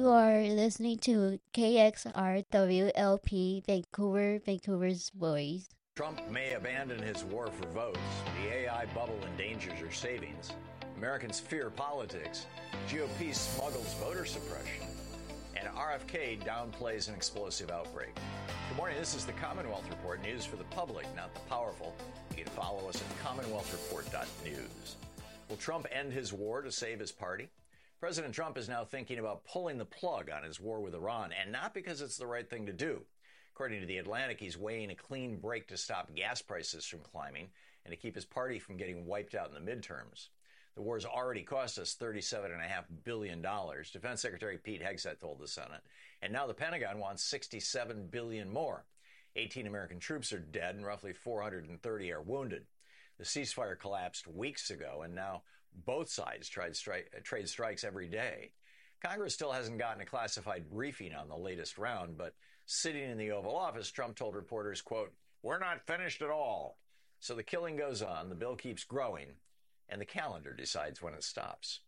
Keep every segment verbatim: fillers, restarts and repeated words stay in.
You are listening to K X R W L P Vancouver, Vancouver's Voice. Trump may abandon his war for votes. The A I bubble endangers your savings. Americans fear politics. G O P smuggles voter suppression. And R F K downplays an explosive outbreak. Good morning. This is the Commonwealth Report, news for the public, not the powerful. You can follow us at commonwealth report dot news. Will Trump end his war to save his party? President Trump is now thinking about pulling the plug on his war with Iran, and not because it's the right thing to do. According to The Atlantic, he's weighing a clean break to stop gas prices from climbing and to keep his party from getting wiped out in the midterms. The war's already cost us thirty-seven point five billion dollars. Defense Secretary Pete Hegseth told the Senate. And now the Pentagon wants sixty-seven billion dollars more. eighteen American troops are dead and roughly four hundred thirty are wounded. The ceasefire collapsed weeks ago, and now both sides tried strike, trade strikes every day. Congress still hasn't gotten a classified briefing on the latest round, but sitting in the Oval Office, Trump told reporters, quote, "We're not finished at all." So the killing goes on, the bill keeps growing, and the calendar decides when it stops.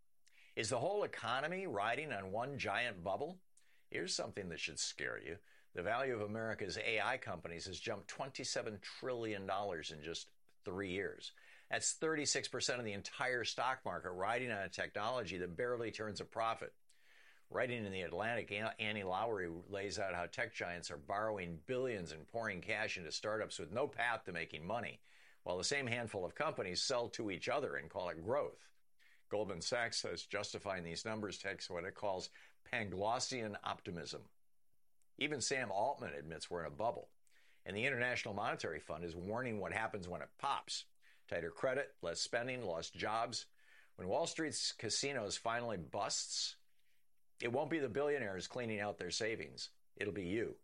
Is the whole economy riding on one giant bubble? Here's something that should scare you. The value of America's A I companies has jumped twenty-seven trillion dollars in just three years. That's thirty-six percent of the entire stock market riding on a technology that barely turns a profit. Writing in The Atlantic, Annie Lowrey lays out how tech giants are borrowing billions and pouring cash into startups with no path to making money, while the same handful of companies sell to each other and call it growth. Goldman Sachs says justifying these numbers takes what it calls Panglossian optimism. Even Sam Altman admits we're in a bubble. And the International Monetary Fund is warning what happens when it pops. Tighter credit, less spending, lost jobs. When Wall Street's casinos finally busts, it won't be the billionaires cleaning out their savings. It'll be you.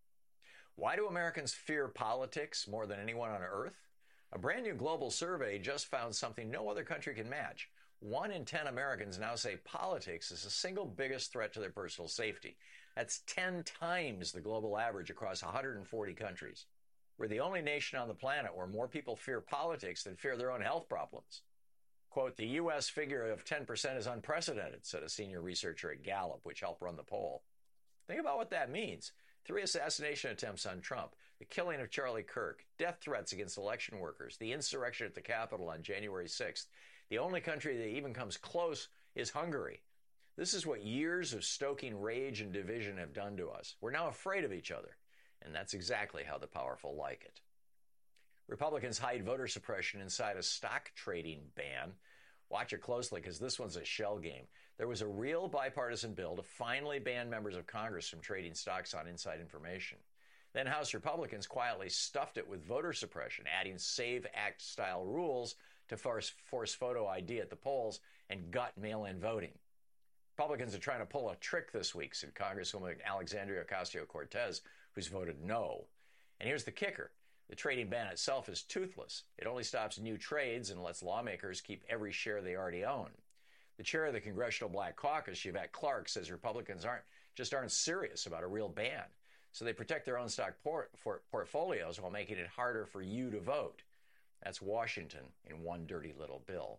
Why do Americans fear politics more than anyone on earth? A brand new global survey just found something no other country can match. One in ten Americans now say politics is the single biggest threat to their personal safety. That's ten times the global average across one hundred forty countries. We're the only nation on the planet where more people fear politics than fear their own health problems. Quote, the U S figure of ten percent is unprecedented, said a senior researcher at Gallup, which helped run the poll. Think about what that means. Three assassination attempts on Trump, the killing of Charlie Kirk, death threats against election workers, the insurrection at the Capitol on January sixth. The only country that even comes close is Hungary. This is what years of stoking rage and division have done to us. We're now afraid of each other, and that's exactly how the powerful like it. Republicans hide voter suppression inside a stock trading ban. Watch it closely, because this one's a shell game. There was a real bipartisan bill to finally ban members of Congress from trading stocks on inside information. Then House Republicans quietly stuffed it with voter suppression, adding SAVE Act-style rules to force, force photo I D at the polls and gut mail-in voting. Republicans are trying to pull a trick this week, said Congresswoman Alexandria Ocasio-Cortez, who's voted no. And here's the kicker. The trading ban itself is toothless. It only stops new trades and lets lawmakers keep every share they already own. The chair of the Congressional Black Caucus, Yvette Clarke, says Republicans aren't just aren't serious about a real ban. So they protect their own stock port, for, portfolios while making it harder for you to vote. That's Washington in one dirty little bill.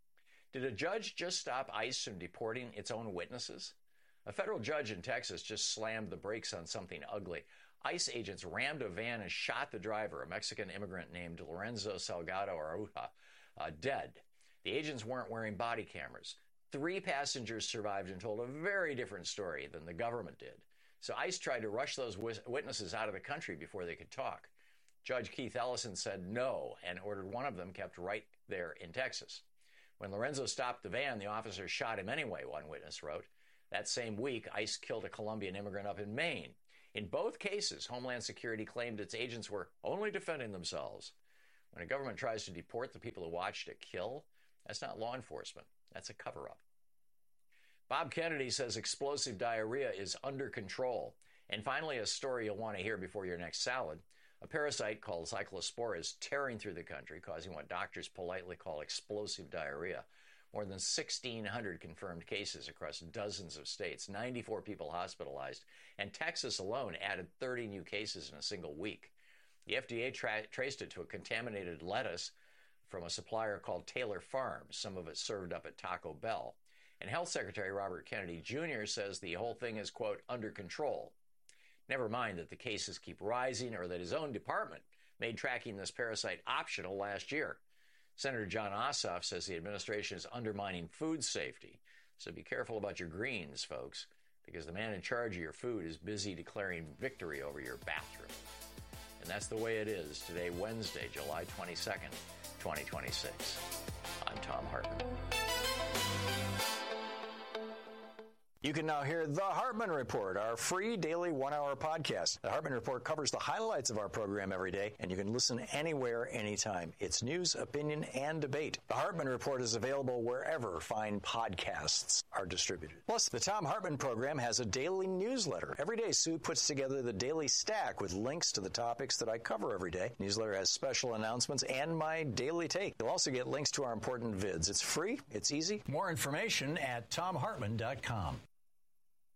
Did a judge just stop ICE from deporting its own witnesses? A federal judge in Texas just slammed the brakes on something ugly. ICE agents rammed a van and shot the driver, a Mexican immigrant named Lorenzo Salgado Aruja, uh, dead. The agents weren't wearing body cameras. Three passengers survived and told a very different story than the government did. So ICE tried to rush those witnesses out of the country before they could talk. Judge Keith Ellison said no and ordered one of them kept right there in Texas. When Lorenzo stopped the van, the officer shot him anyway, one witness wrote. That same week, ICE killed a Colombian immigrant up in Maine. In both cases, Homeland Security claimed its agents were only defending themselves. When a government tries to deport the people who watched it kill, that's not law enforcement. That's a cover-up. Bob Kennedy says explosive diarrhea is under control. And finally, a story you'll want to hear before your next salad. A parasite called Cyclospora is tearing through the country, causing what doctors politely call explosive diarrhea. More than sixteen hundred confirmed cases across dozens of states, ninety-four people hospitalized, and Texas alone added thirty new cases in a single week. The F D A tra- traced it to a contaminated lettuce from a supplier called Taylor Farms, some of it served up at Taco Bell. And Health Secretary Robert Kennedy Junior says the whole thing is, quote, under control. Never mind that the cases keep rising or that his own department made tracking this parasite optional last year. Senator John Ossoff says the administration is undermining food safety. So be careful about your greens, folks, because the man in charge of your food is busy declaring victory over your bathroom. And that's the way it is today, Wednesday, July twenty-second, twenty twenty-six. I'm Thom Hartmann. You can now hear The Hartmann Report, our free daily one-hour podcast. The Hartmann Report covers the highlights of our program every day, and you can listen anywhere, anytime. It's news, opinion, and debate. The Hartmann Report is available wherever fine podcasts are distributed. Plus, the Thom Hartmann program has a daily newsletter. Every day, Sue puts together the daily stack with links to the topics that I cover every day. The newsletter has special announcements and my daily take. You'll also get links to our important vids. It's free. It's easy. More information at thom hartmann dot com.